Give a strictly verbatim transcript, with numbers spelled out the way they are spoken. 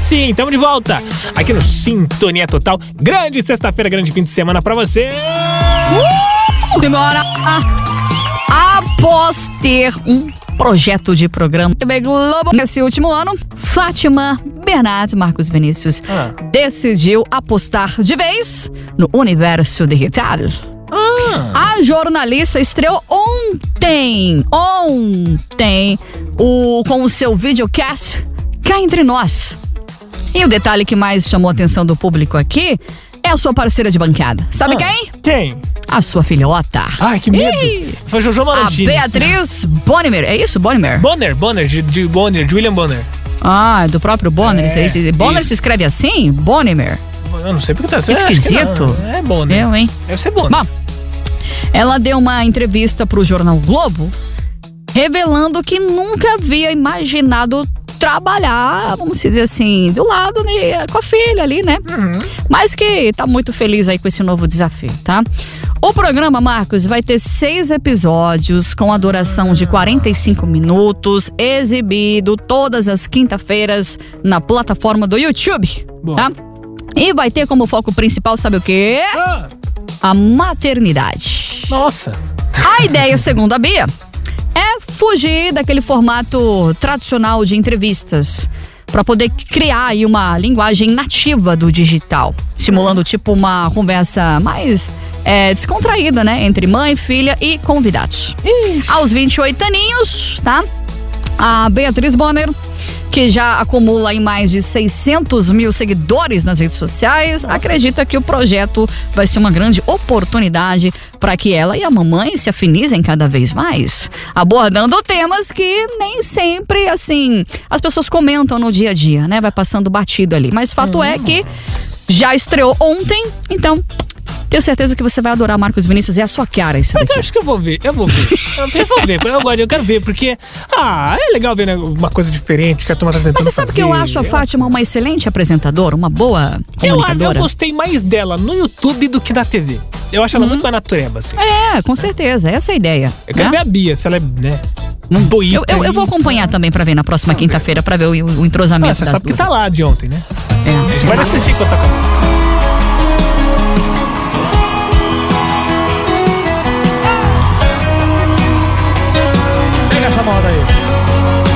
sim, tamo de volta aqui no Sintonia Total. Grande sexta-feira, grande fim de semana pra você. Uh, Embora após ter um projeto de programa T V Globo nesse último ano, Fátima Bernardes Marcos Vinícius ah. decidiu apostar de vez no universo digital. Ah. A jornalista estreou ontem, ontem, o, com o seu videocast Cá Entre Nós. E o detalhe que mais chamou a atenção do público aqui é a sua parceira de bancada. Sabe ah. quem? Quem? A sua filhota. Ai, que medo. Ih, foi Jojo Marantini. A Beatriz Bonner. É isso, Bonner? Bonner, Bonner, de, de Bonner, de William Bonner. Ah, do próprio Bonner. É, isso, Bonner isso. Se escreve assim? Bonner. Eu não sei porque tá assim. Esquisito. É Bonner. Eu, hein? Deve ser Bonner. Bom, ela deu uma entrevista pro jornal Globo, revelando que nunca havia imaginado trabalhar, vamos dizer assim, do lado, né, com a filha ali, né? Uhum. Mas que tá muito feliz aí com esse novo desafio, tá? O programa, Marcos, vai ter seis episódios com a duração de quarenta e cinco minutos, exibido todas as quinta-feiras na plataforma do YouTube, Bom. tá? E vai ter como foco principal, sabe o quê? Ah. A maternidade. Nossa! A ideia, segundo a Bia, é fugir daquele formato tradicional de entrevistas para poder criar aí uma linguagem nativa do digital, simulando tipo uma conversa mais é, descontraída, né? Entre mãe, filha e convidados. Ixi. Aos vinte e oito aninhos, tá? A Beatriz Bonner, que já acumula aí mais de seiscentos mil seguidores nas redes sociais, Nossa. acredita que o projeto vai ser uma grande oportunidade para que ela e a mamãe se afinizem cada vez mais, abordando temas que nem sempre, assim, as pessoas comentam no dia a dia, né? Vai passando batido ali. Mas fato hum. é que já estreou ontem, então tenho certeza que você vai adorar Marcos Vinícius. É a sua cara isso daqui. Eu acho que eu vou ver, eu vou ver. Eu vou ver, eu, gosto, eu quero ver, porque ah, é legal ver, né, uma coisa diferente que a turma tá tentando Mas você sabe fazer. que eu acho a Fátima uma excelente apresentadora, uma boa comunicadora. Eu, eu gostei mais dela no YouTube do que na T V. Eu acho ela hum. muito mais natureba, assim. É, com certeza, essa é a ideia. Eu quero né? ver a Bia, se ela é, né, um boíta. Eu, eu, eu vou acompanhar também pra ver na próxima quinta-feira, pra ver o, o entrosamento ah, você das sabe duas. que tá lá de ontem, né? É. A gente vai assistir enquanto tá acontecendo. Essa moda aí.